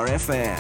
BRFM.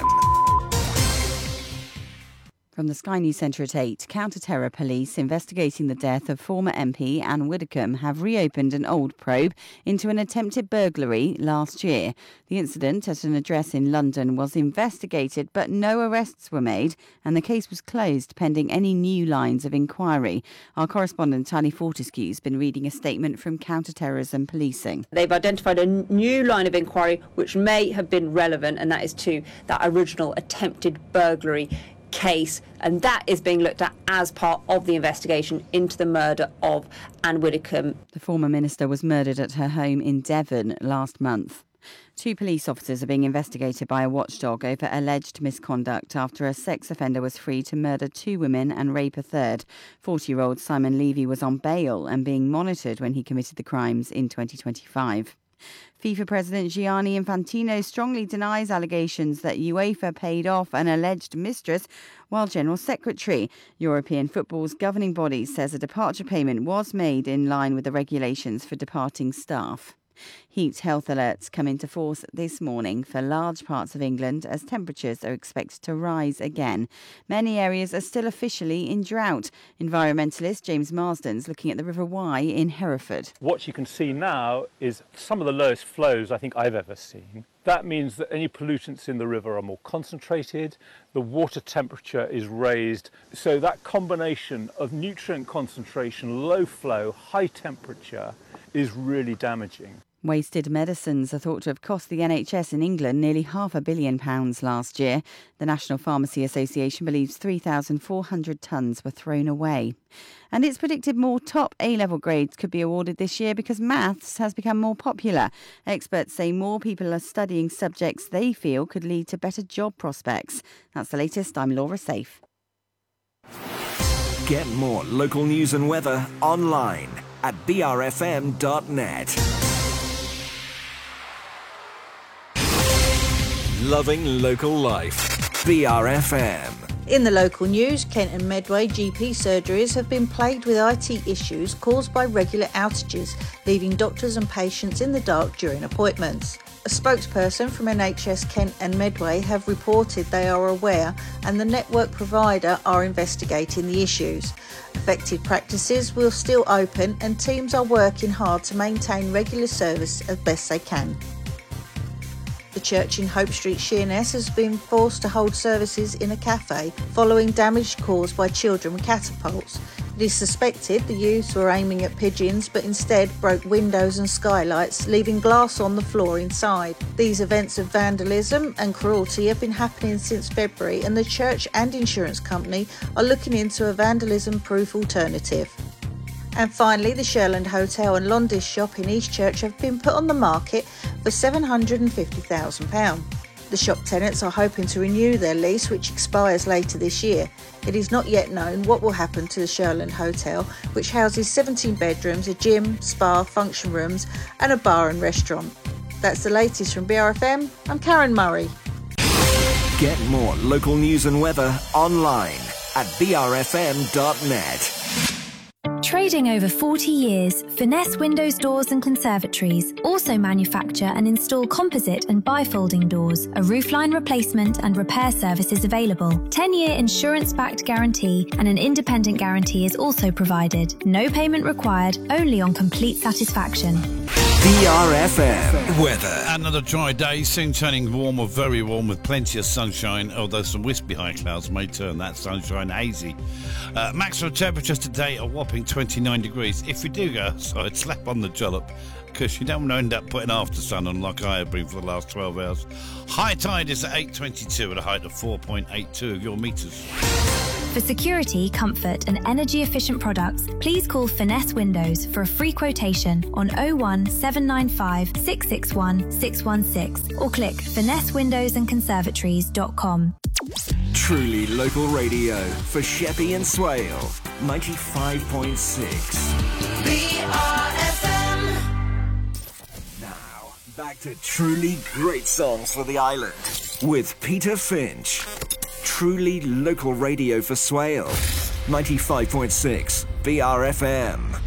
From the Sky News Centre at 8, counter-terror police investigating the death of former MP Anne Widdecombe have reopened an old probe into an attempted burglary last year. The incident at an address in London was investigated, but no arrests were made, and the case was closed pending any new lines of inquiry. Our correspondent Tali Fortescue has been reading a statement from counter-terrorism policing. They've identified a new line of inquiry which may have been relevant, and that is to that original attempted burglary case, and that is being looked at as part of the investigation into the murder of Anne Widdecombe. The former minister was murdered at her home in Devon last month. 2 police officers are being investigated by a watchdog over alleged misconduct after a sex offender was free to murder 2 women and rape a third. 40-year-old Simon Levy was on bail and being monitored when he committed the crimes in 2025. FIFA President Gianni Infantino strongly denies allegations that UEFA paid off an alleged mistress while General Secretary. European football's governing body says a departure payment was made in line with the regulations for departing staff. Heat health alerts come into force this morning for large parts of England as temperatures are expected to rise again. Many areas are still officially in drought. Environmentalist James Marsden's looking at the River Wye in Hereford. What you can see now is some of the lowest flows I think I've ever seen. That means that any pollutants in the river are more concentrated, the water temperature is raised, so that combination of nutrient concentration, low flow, high temperature is really damaging. Wasted medicines are thought to have cost the NHS in England nearly £500 million last year. The National Pharmacy Association believes 3,400 tonnes were thrown away. And it's predicted more top A-level grades could be awarded this year because maths has become more popular. Experts say more people are studying subjects they feel could lead to better job prospects. That's the latest. I'm Laura Safe. Get more local news and weather online at brfm.net. Loving local life. BRFM. In the local news, Kent and Medway GP surgeries have been plagued with IT issues caused by regular outages, leaving doctors and patients in the dark during appointments. A spokesperson from NHS Kent and Medway have reported they are aware and the network provider are investigating the issues. Affected practices will still open and teams are working hard to maintain regular service as best they can. The church in Hope Street, Sheerness, has been forced to hold services in a cafe following damage caused by children with catapults. It is suspected the youths were aiming at pigeons but instead broke windows and skylights, leaving glass on the floor inside. These events of vandalism and cruelty have been happening since February, and the church and insurance company are looking into a vandalism-proof alternative. And finally, the Sherland Hotel and Londis shop in Eastchurch have been put on the market for £750,000. The shop tenants are hoping to renew their lease, which expires later this year. It is not yet known what will happen to the Sherland Hotel, which houses 17 bedrooms, a gym, spa, function rooms and a bar and restaurant. That's the latest from BRFM. I'm Karen Murray. Get more local news and weather online at brfm.net. Trading over 40 years, Finesse Windows, Doors and Conservatories also manufacture and install composite and bifolding doors. A roofline replacement and repair service is available. 10-year insurance-backed guarantee and an independent guarantee is also provided. No payment required, only on complete satisfaction. BRFM weather. Another dry day, soon turning warm or very warm with plenty of sunshine, although some wispy high clouds may turn that sunshine hazy. Maximum temperatures today a whopping 29 degrees. If you do go outside, slap on the jollop, because you don't want to end up putting after sun on like I have been for the last 12 hours. High tide is at 8:22 at a height of 4.82 of your metres. For security, comfort and energy-efficient products, please call Finesse Windows for a free quotation on 01795 661 616 or click finessewindowsandconservatories.com. Truly local radio for Sheppey and Swale. 95.6 BRFM. Now, back to truly great songs for the island with Peter Finch. Truly local radio for Swale. 95.6 BRFM.